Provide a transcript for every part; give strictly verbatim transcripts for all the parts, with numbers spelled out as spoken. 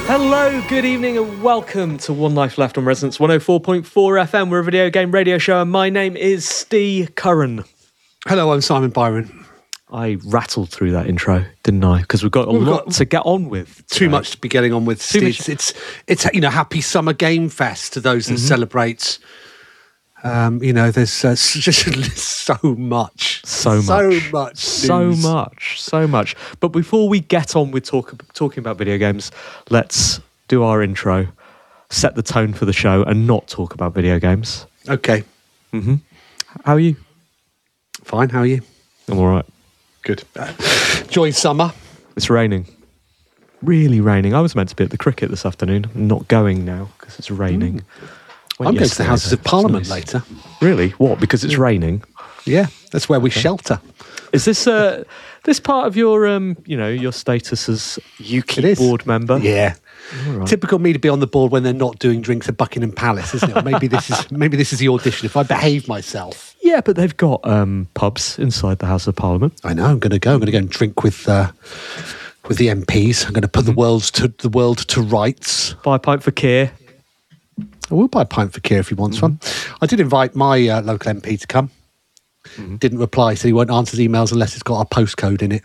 Hello, good evening and welcome to One Life Left on Resonance one oh four point four F M. We're a video game radio show and my name is Steve Curran. Hello, I'm Simon Byron. I rattled through that intro, didn't I? Because we've got a Well, we've lot got to get on with today. Too much to be getting on with, Steve. much- It's, it's, it's, you know, happy Summer Game Fest to those that mm-hmm. celebrate. Um, you know, there's uh, just so much. So much. So much. So news. much. So much. But before we get on with talk, talking about video games, let's do our intro, set the tone for the show and not talk about video games. Okay. Mm-hmm. How are you? Fine, how are you? I'm all right. Good. Uh, enjoying summer. It's raining. Really raining. I was meant to be at the cricket this afternoon. I'm not going now because it's raining. Mm. I'm going to the Houses of Parliament nice. later. Really? What? Because it's raining? Yeah, that's where we okay. shelter. Is this uh, this part of your um, you know, your status as U KIP board member? Yeah. Right. Typical me to be on the board when they're not doing drinks at Buckingham Palace, isn't it? Maybe this is maybe this is the audition. If I behave myself. Yeah, but they've got um, pubs inside the House of Parliament. I know. I'm going to go. I'm going to go and drink with uh, with the M Ps. I'm going to put mm-hmm. the world to the world to rights. Buy a pint for Keir. I will buy a pint for Keir if he wants mm-hmm. one. I did invite my uh, local M P to come. Mm-hmm. Didn't reply, so he won't answer his emails unless it's got our postcode in it.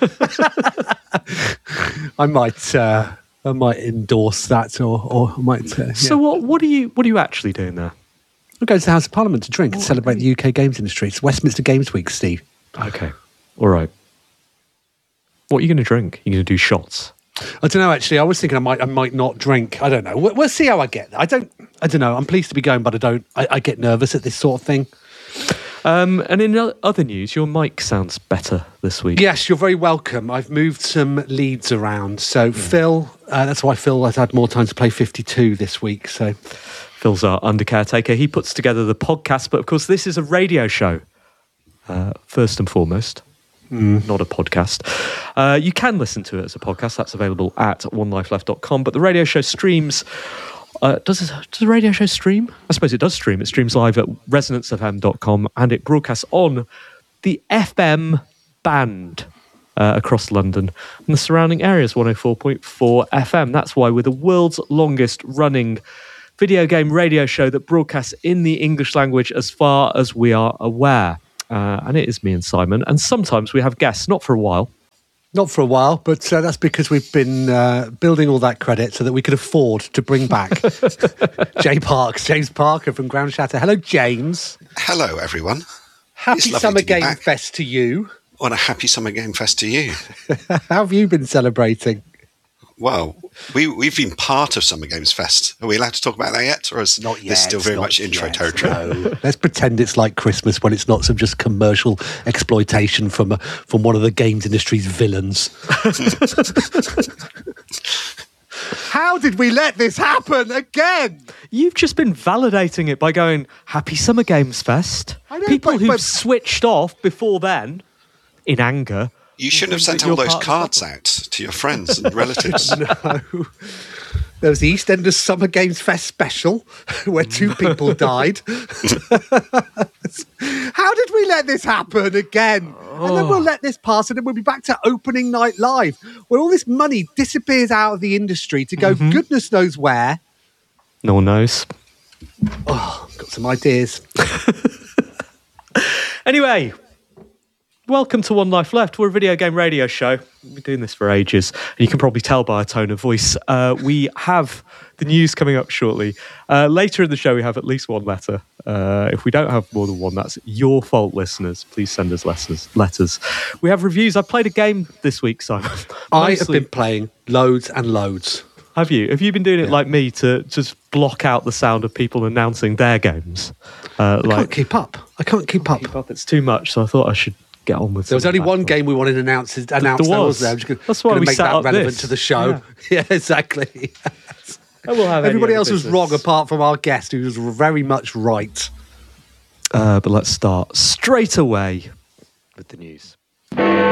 I might, uh, I might endorse that, or, or I might. Uh, yeah. So what? What are you? What are you actually doing there? I'm going to the House of Parliament to drink oh, and celebrate okay. the U K games industry. It's Westminster Games Week, Steve. Okay, all right. What are you going to drink? You're going to do shots? I don't know. Actually, I was thinking I might, I might not drink. I don't know. We'll, we'll see how I get. I don't. I don't know. I'm pleased to be going, but I don't. I, I get nervous at this sort of thing. Um, and in other news, your mic sounds better this week. Yes, you're very welcome. I've moved some leads around. So yeah. Phil, uh, that's why Phil has had more time to play fifty-two this week. So Phil's our under caretaker. He puts together the podcast, but of course this is a radio show, uh, first and foremost. Mm. Not a podcast. Uh, you can listen to it as a podcast. That's available at one life left dot com. But the radio show streams... Uh, does, it, does the radio show stream? I suppose it does stream. It streams live at resonance f m dot com and it broadcasts on the F M band uh, across London and the surrounding areas, one oh four point four F M. That's why we're the world's longest running video game radio show that broadcasts in the English language as far as we are aware. Uh, and it is me and Simon. And sometimes we have guests, not for a while. Not for a while, but uh, that's because we've been uh, building all that credit so that we could afford to bring back Jay Parks, James Parker from Ground Shatter. Hello, James. Hello, everyone. Happy Summer Game back. Fest to you. What a happy Summer Game Fest to you. How have you been celebrating? Well, we, we've been part of Summer Games Fest. Are we allowed to talk about that yet? Or is not yet, this still very much yet, intro territory? No. Let's pretend it's like Christmas when it's not some just commercial exploitation from a, from one of the games industry's villains. How did we let this happen again? You've just been validating it by going, Happy Summer Games Fest. I know, People but, who've but... switched off before then, in anger... You shouldn't have sent all those cards out to your friends and relatives. No. There was the EastEnders Summer Games Fest special where two people died. How did we let this happen again? Oh. And then we'll let this pass and then we'll be back to opening night live where all this money disappears out of the industry to go mm-hmm. goodness knows where. No one knows. Oh, got some ideas. Anyway... Welcome to One Life Left. We're a video game radio show. We've been doing this for ages. And you can probably tell by our tone of voice. Uh, we have the news coming up shortly. Uh, later in the show, we have at least one letter. Uh, if we don't have more than one, that's your fault, listeners. Please send us letters. letters. We have reviews. I played a game this week, Simon. I have been playing loads and loads. Have you? Have you been doing it yeah. like me to just block out the sound of people announcing their games? Uh, I like, can't keep up. I can't keep I up. can't keep up. It's too much, so I thought I should get on with it. There was only one one. game we wanted to announce. Announced there was. There, was there. I'm just gonna, That's why gonna we make set that up relevant this. to the show. Yeah, yeah exactly. Yes. We'll have Everybody else business. was wrong apart from our guest, who was very much right. Uh, but let's start straight away with the news.